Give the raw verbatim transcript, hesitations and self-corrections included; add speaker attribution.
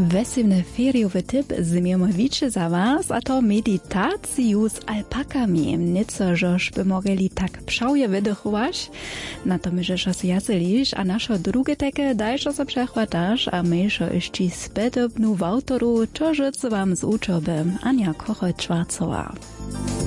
Speaker 1: Wesymny feriowy typ zmiemowiczy za was, a to meditaciju z alpakami. Nieco, żeż by mogli tak pszauje wydychować. Na to my rzecz jazylisz, a nasze drugie takie dajże se przechwatasz, a myjsze jeszcze spedobnu w autoru, co rzec wam z uczoby Ania Kochot-Schwarzowa.